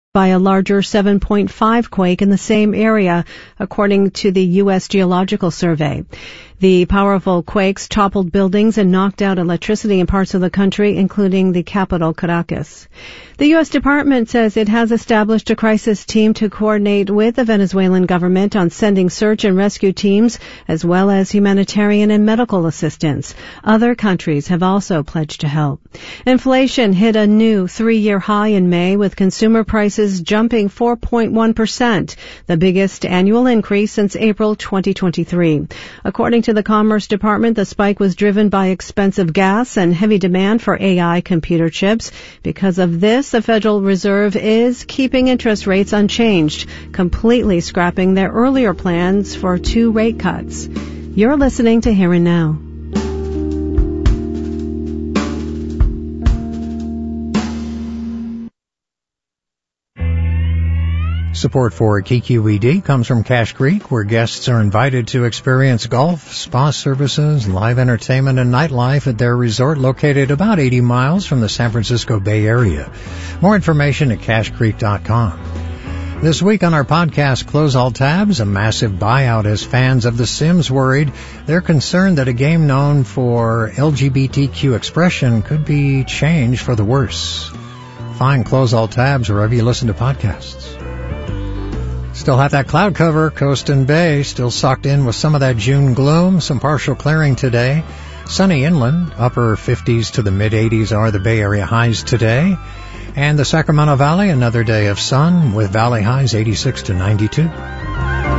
by a larger 7.5 quake in the same area, according to the U.S. Geological Survey. The powerful quakes toppled buildings and knocked out electricity in parts of the country, including the capital, Caracas. The U.S. Department says it has established a crisis team to coordinate with the Venezuelan government on sending search and rescue teams, as well as humanitarian and medical assistance. Other countries have also pledged to help. Inflation hit a new 3-year high in May, with consumer prices jumping 4.1%, the biggest annual increase since April 2023. According to the Commerce Department, the spike was driven by expensive gas and heavy demand for AI computer chips. Because of this, the Federal Reserve is keeping interest rates unchanged, completely scrapping their earlier plans for 2 rate cuts. You're listening to Here and Now. Support for KQED comes from Cache Creek, where guests are invited to experience golf, spa services, live entertainment, and nightlife at their resort located about 80 miles from the San Francisco Bay Area. More information at cachecreek.com. This week on our podcast, Close All Tabs, a massive buyout has fans of The Sims worried. They're concerned that a game known for LGBTQ expression could be changed for the worse. Find Close All Tabs wherever you listen to podcasts. Still have that cloud cover, coast and bay, still socked in with some of that June gloom, some partial clearing today. Sunny inland, upper 50s to the mid-80s are the Bay Area highs today. And the Sacramento Valley, another day of sun with valley highs 86 to 92.